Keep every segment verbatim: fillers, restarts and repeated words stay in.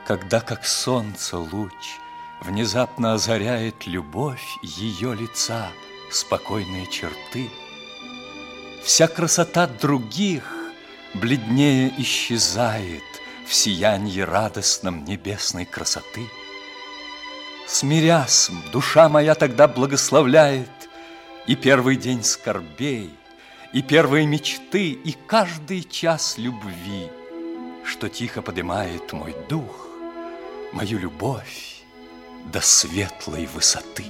Когда, как солнце, луч внезапно озаряет любовь ее лица, спокойные черты, вся красота других бледнее исчезает в сиянии радостном небесной красоты. Смирясь, душа моя тогда благословляет и первый день скорбей, и первые мечты, и каждый час любви, что тихо поднимает мой дух, мою любовь до светлой высоты.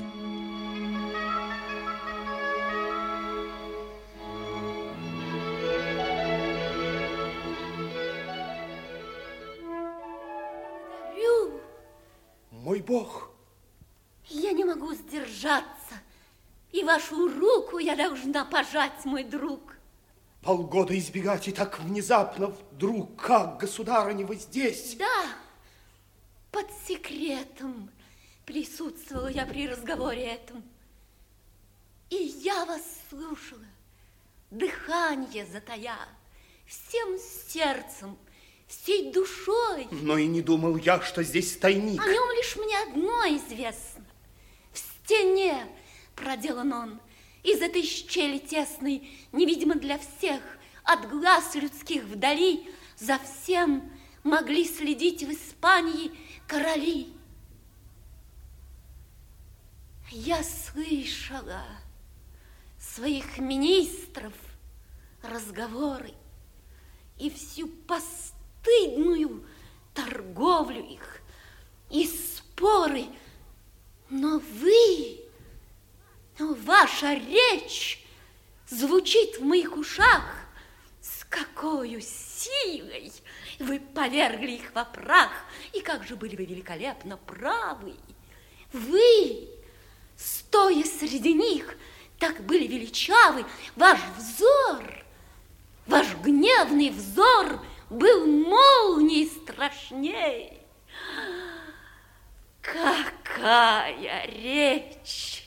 Дарю. Мой Бог. Я не могу сдержаться, и вашу руку я должна пожать, мой друг. Полгода избегать и так внезапно вдруг, как, государыня, вы здесь? Да, под секретом присутствовала я при разговоре этом. И я вас слушала, дыхание затая, всем сердцем, всей душой. Но и не думал я, что здесь тайник. О нем лишь мне одно известно. В стене проделан он, из этой щели тесной, невидимо для всех, от глаз людских вдали, за всем могли следить в Испании короли. Я слышала своих министров разговоры и всю постыдную торговлю их и споры, но вы, ваша речь звучит в моих ушах, с какой силой вы повергли их во прах, и как же были вы великолепно правы. Вы, стоя среди них, так были величавы, ваш взор, ваш гневный взор был молнией страшней. Какая речь!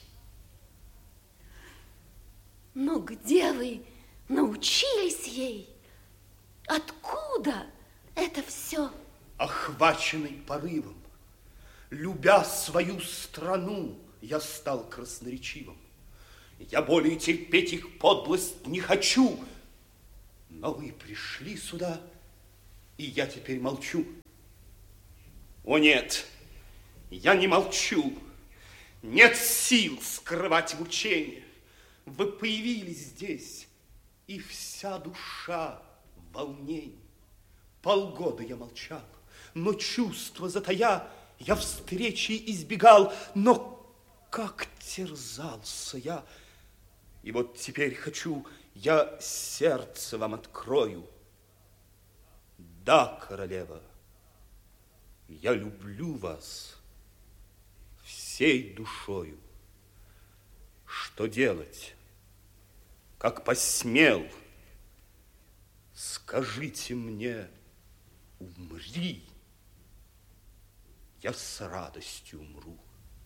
Но где вы научились ей? Откуда это все? Охваченный порывом, любя свою страну, я стал красноречивым. Я более терпеть их подлость не хочу. Но вы пришли сюда, и я теперь молчу. О, нет, я не молчу. Нет сил скрывать мучения. Вы появились здесь, и вся душа в волнении. Полгода я молчал, но чувства затая, я встречи избегал, но как терзался я. И вот теперь хочу, я сердце вам открою. Да, королева, я люблю вас всей душою. Что делать? Как посмел? Скажите мне, умри, я с радостью умру.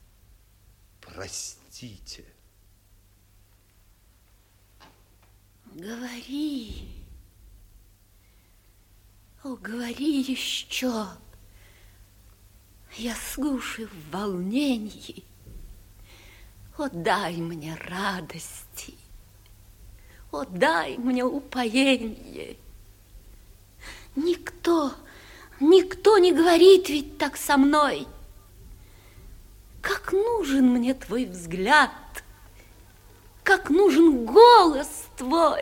Простите. Говори. О, говори еще. Я слушаю в волнении. О, дай мне радости. О, дай мне упоение. Никто, никто не говорит ведь так со мной. Как нужен мне твой взгляд, как нужен голос твой.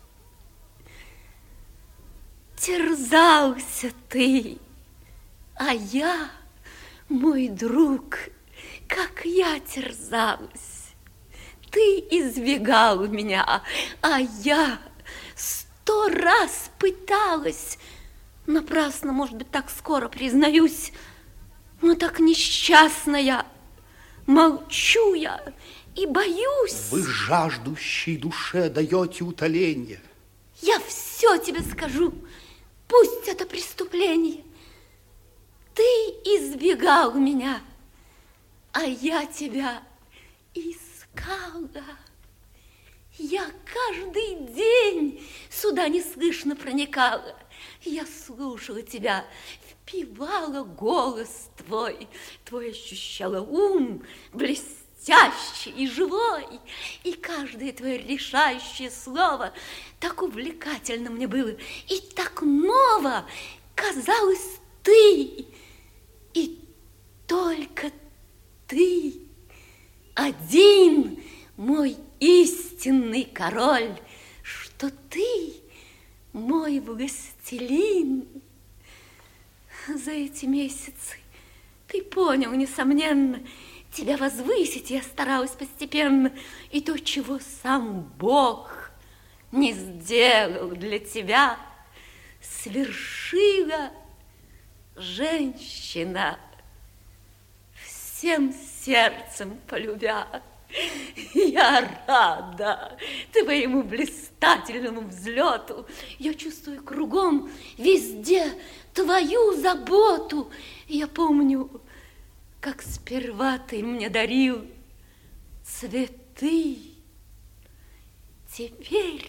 Терзался ты, а я, мой друг, как я терзалась. Ты избегал меня, а я сто раз пыталась. Напрасно, может быть, так скоро признаюсь, но так несчастная. Молчу я и боюсь. Вы жаждущей душе даете утоление. Я все тебе скажу. Пусть это преступление. Ты избегал меня, а я тебя искала. Я каждый день сюда неслышно проникала. Я слушала тебя, впивала голос твой, твой ощущала ум блестящий и живой, и каждое твое решающее слово так увлекательно мне было, и так ново казалось ты, и только ты один мой истинный король, что ты мой властелин. За эти месяцы ты понял, несомненно, тебя возвысить я старалась постепенно, и то, чего сам Бог не сделал для тебя, свершила женщина, всем сердцем полюбя. Я рада твоему блистательному взлету. Я чувствую кругом, везде твою заботу. Я помню, как сперва ты мне дарил цветы. Теперь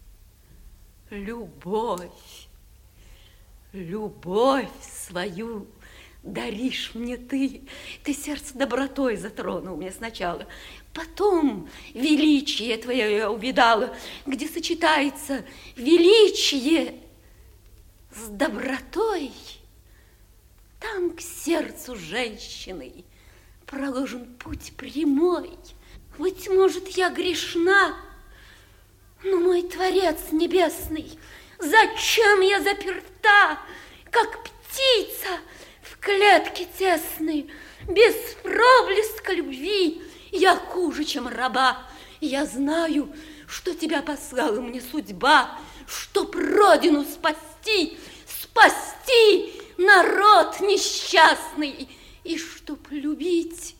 любовь, любовь свою даришь мне ты. Ты сердце добротой затронул мне сначала, потом величие твое я увидала, где сочетается величие с добротой. Там к сердцу женщины проложен путь прямой. Быть может, я грешна, но мой Творец Небесный, зачем я заперта, как птица в клетке тесной, без проблеска любви? Я хуже, чем раба. Я знаю, что тебя послала мне судьба, чтоб родину спасти, спасти народ несчастный, и чтоб любить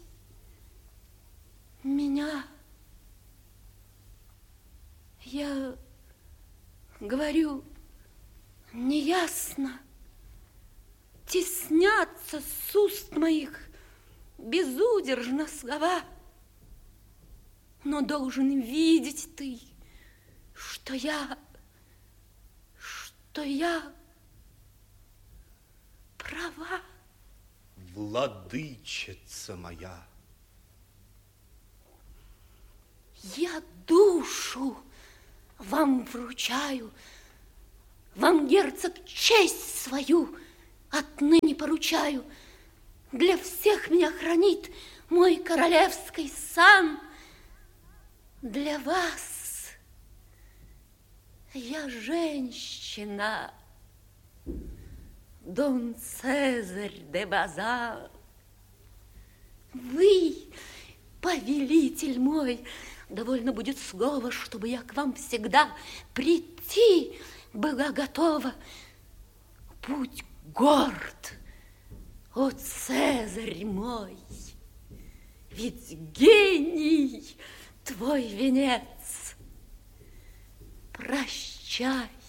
меня. Я говорю неясно, теснятся с уст моих безудержно слова, но должен видеть ты, что я, что я права. Владычица моя, я душу вам вручаю, вам, герцог, честь свою отныне поручаю. Для всех меня хранит мой королевский сан. Для вас я женщина, Дон Цезарь де Базар. Вы, повелитель мой, довольно будет слова, чтобы я к вам всегда прийти была готова. Будь горд, о Цезарь мой, ведь гений твой венец. Прощай.